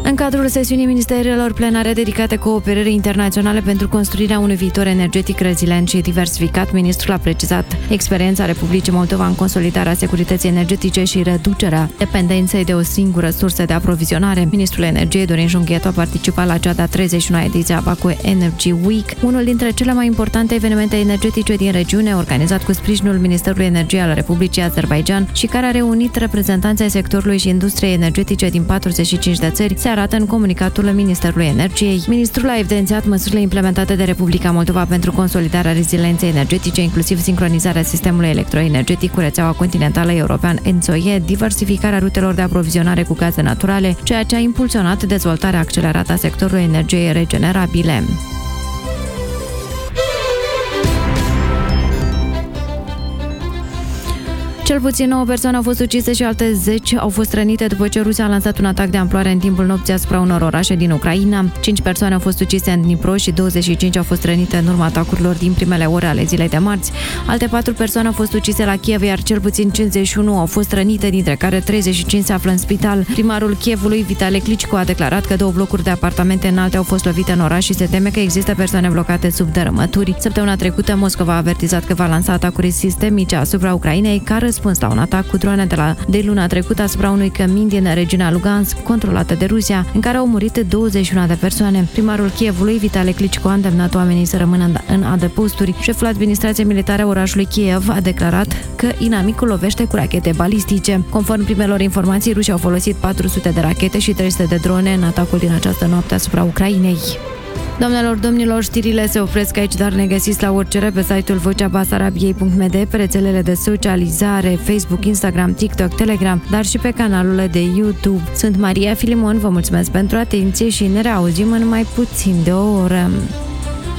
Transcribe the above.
În cadrul sesiunii ministerelor plenare dedicate cooperării internaționale pentru construirea unui viitor energetic rezilient și diversificat, ministrul a precizat experiența Republicii Moldova în consolidarea securității energetice și reducerea dependenței de o singură sursă de aprovizionare. Ministrul Energiei, Dorin Junghetu, a participat la cea de-a 31-a ediție a Baku Energy Week, unul dintre cele mai importante evenimente energetice din regiune, organizat cu sprijinul Ministerului Energiei al Republicii Azerbaidjan și care a reunit reprezentanții ai sectorului și industriei energetice din 45 de țări, se arată în comunicatul Ministerului Energiei. Ministrul a evidențiat măsurile implementate de Republica Moldova pentru consolidarea rezilienței energetice, inclusiv sincronizarea sistemului electroenergetic cu rețeaua continentală europeană ENTSO-E, diversificarea rutelor de aprovizionare cu gaze naturale, ceea ce a impulsionat dezvoltarea accelerată a sectorului energiei regenerabile. Cel puțin 9 persoane au fost ucise și alte 10 au fost rănite după ce Rusia a lansat un atac de amploare în timpul nopții asupra unor orașe din Ucraina. 5 persoane au fost ucise în Dnipro și 25 au fost rănite în urma atacurilor din primele ore ale zilei de marți. Alte 4 persoane au fost ucise la Kiev, iar cel puțin 51 au fost rănite, dintre care 35 se află în spital. Primarul Kievului, Vitali Klitschko, a declarat că 2 blocuri de apartamente înalte au fost lovite în oraș și se teme că există persoane blocate sub dărâmături. Săptămâna trecută, Moscova a avertizat că va lansa atacuri sistemice asupra Ucrainei, ca răspuns la un atac cu drone de luna trecută asupra unui cămin din regiunea Lugansk, controlată de Rusia, în care au murit 21 de persoane. Primarul Kievului, Vitali Klitschko, a îndemnat oamenii să rămână în adăposturi. Șeful administrației militare a orașului Kiev a declarat că inamicul lovește cu rachete balistice. Conform primelor informații, rușii au folosit 400 de rachete și 300 de drone în atacul din această noapte asupra Ucrainei. Doamnelor, domnilor, știrile se opresc aici, dar ne găsiți la orice pe site-ul vocea-basarabiei.md, pe rețelele de socializare, Facebook, Instagram, TikTok, Telegram, dar și pe canalul de YouTube. Sunt Maria Filimon, vă mulțumesc pentru atenție și ne reauzim în mai puțin de o oră.